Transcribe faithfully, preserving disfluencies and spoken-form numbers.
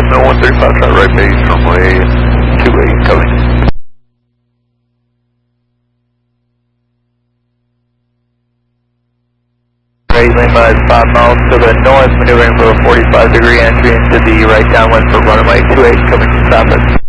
Mill one three five, shot right base, runway two eight, coming. Right, Lima is five miles to the north, maneuvering for a forty-five degree entry into the right downwind for runway two eight, coming to stop us.